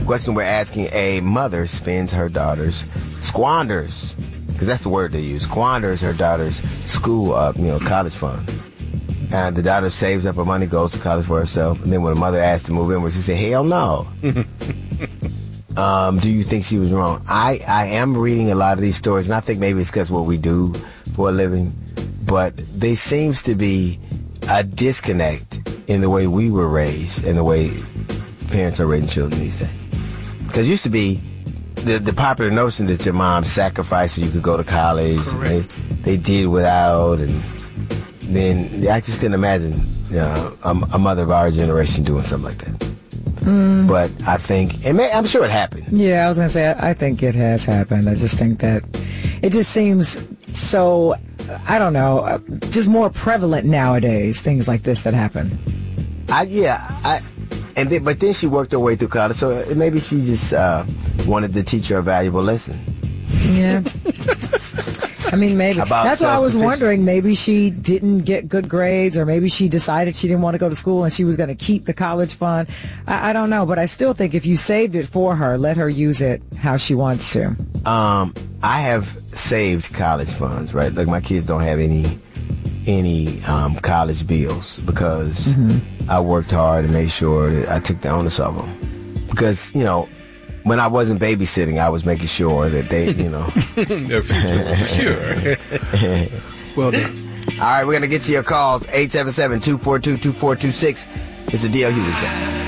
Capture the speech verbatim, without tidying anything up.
Question we're asking: a mother spends her daughter's squanders, because that's the word they use. Squanders her daughter's school, uh, you know, college fund. And the daughter saves up her money, goes to college for herself, and then when the mother asks to move in, she said, "Hell no." um, do you think she was wrong? I, I am reading a lot of these stories, and I think maybe it's because what we do for a living, but there seems to be a disconnect in the way we were raised and the way parents are raising children these days. Because it used to be the the popular notion that your mom sacrificed so you could go to college. They, they did without, and then I just couldn't imagine, you know, a, a mother of our generation doing something like that. Mm. But I think, and may, I'm sure it happened. Yeah, I was going to say, I, I think it has happened. I just think that it just seems so, I don't know, just more prevalent nowadays, things like this that happen. I, yeah, I, and then, but then she worked her way through college, so maybe she just uh, wanted to teach her a valuable lesson. Yeah. I mean, maybe. That's why I was wondering, maybe she didn't get good grades, or maybe she decided she didn't want to go to school and she was going to keep the college fund. I, I don't know, but I still think if you saved it for her, let her use it how she wants to. Um, I have saved college funds, right? Like, my kids don't have any any um, college bills because mm-hmm. I worked hard and made sure that I took the onus of them. Because, you know, when I wasn't babysitting, I was making sure that they, you know. Their future was secure. Well done. All right, we're going to get to your calls. eight seven seven, two four two, two four two six. It's the D L Hughley Show.